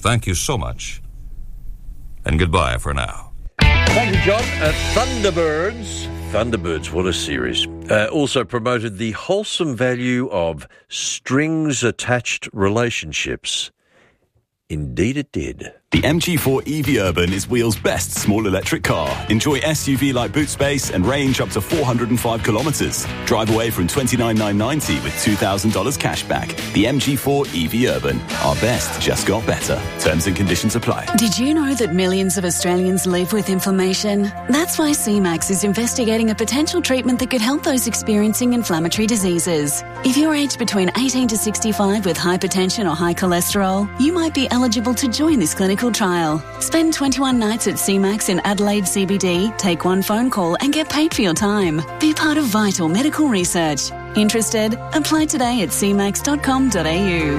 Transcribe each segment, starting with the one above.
thank you so much. And goodbye for now. Thank you, John. Thunderbirds, what a series. Also promoted the wholesome value of strings-attached relationships. Indeed it did. The MG4 EV Urban is Wheels' best small electric car. Enjoy SUV-like boot space and range up to 405 kilometres. Drive away from $29,990 with $2,000 cash back. The MG4 EV Urban. Our best just got better. Terms and conditions apply. Did you know that millions of Australians live with inflammation? That's why CMAX is investigating a potential treatment that could help those experiencing inflammatory diseases. If you're aged between 18 to 65 with hypertension or high cholesterol, you might be eligible to join this clinical trial. Spend 21 nights at CMAX in Adelaide CBD, take one phone call and get paid for your time. Be part of vital medical research. Interested? Apply today at cmax.com.au.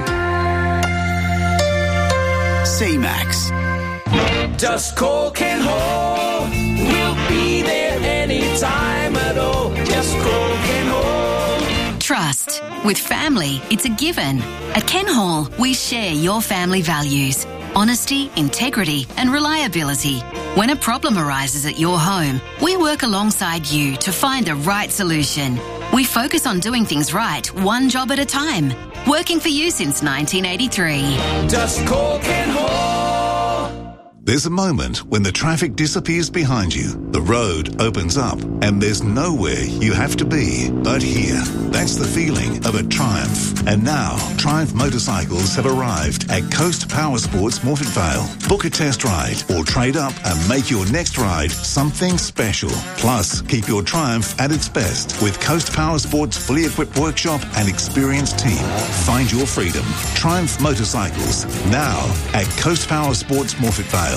CMAX. Just call Ken Hall. We'll be there anytime at all. Just call Ken Hall. Trust. With family, it's a given. At Ken Hall, we share your family values. Honesty, integrity and reliability. When a problem arises at your home, we work alongside you to find the right solution. We focus on doing things right, one job at a time. Working for you since 1983. Just call Ken Hall. There's a moment when the traffic disappears behind you, the road opens up, and there's nowhere you have to be but here. That's the feeling of a Triumph. And now, Triumph motorcycles have arrived at Coast Power Sports Morphett Vale. Book a test ride or trade up and make your next ride something special. Plus, keep your Triumph at its best with Coast Power Sports' fully equipped workshop and experienced team. Find your freedom. Triumph motorcycles, now at Coast Power Sports Morphett Vale.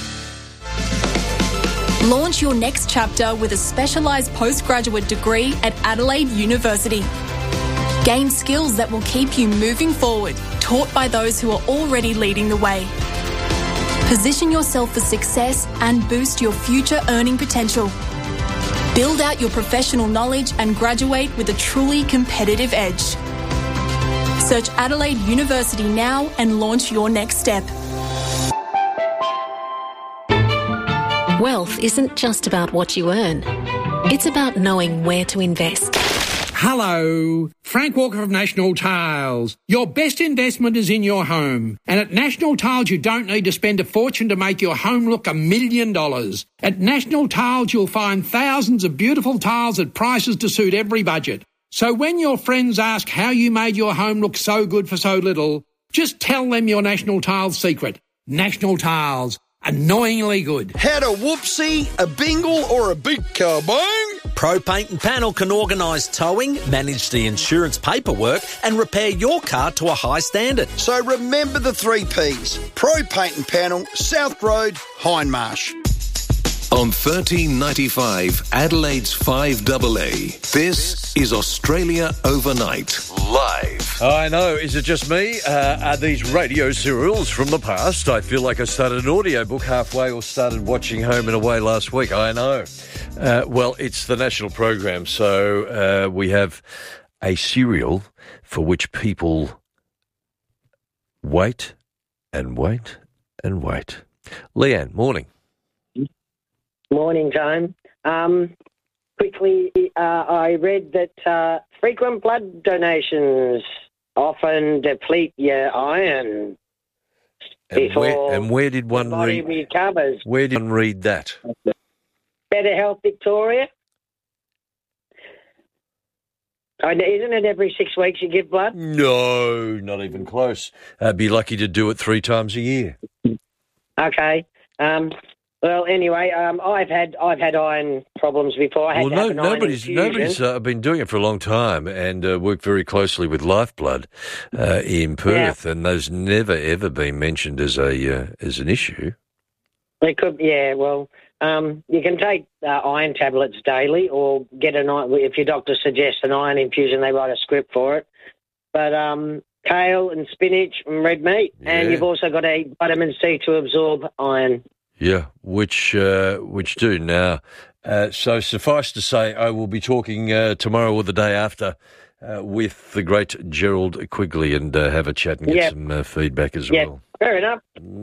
Launch your next chapter with a specialised postgraduate degree at Adelaide University. Gain skills that will keep you moving forward, taught by those who are already leading the way. Position yourself for success and boost your future earning potential. Build out your professional knowledge and graduate with a truly competitive edge. Search Adelaide University now and launch your next step. Wealth isn't just about what you earn. It's about knowing where to invest. Hello, Frank Walker of National Tiles. Your best investment is in your home. And at National Tiles, you don't need to spend a fortune to make your home look $1 million. At National Tiles, you'll find thousands of beautiful tiles at prices to suit every budget. So when your friends ask how you made your home look so good for so little, just tell them your National Tiles secret. National Tiles. Annoyingly good. Had a whoopsie, a bingle or a big kabong? Pro Paint and Panel can organise towing, manage the insurance paperwork and repair your car to a high standard. So remember the 3 Ps. Pro Paint and Panel, South Road, Hindmarsh. On 1395 Adelaide's 5AA, this is Australia Overnight, live. I know, is it just me? Are these radio serials from the past? I feel like I started an audiobook halfway or started watching Home and Away last week. I know. Well, it's the national program, so we have a serial for which people wait and wait and wait. Leanne, morning. Morning, John. Quickly, I read that frequent blood donations often deplete your iron where did one body recovers. Where did one read that? Better Health Victoria. Isn't it every 6 weeks you give blood? No, not even close. Be lucky to do it 3 times a year. Okay. Well, anyway, I've had iron problems before. Nobody's been doing it for a long time and worked very closely with Lifeblood in Perth, and those never ever been mentioned as an issue. They could, yeah. Well, you can take iron tablets daily, or get if your doctor suggests an iron infusion, they write a script for it. But kale and spinach and red meat, and you've also got to eat vitamin C to absorb iron. Yeah, which do now. So suffice to say, I will be talking tomorrow or the day after with the great Gerald Quigley and have a chat and get some feedback as well. Fair enough.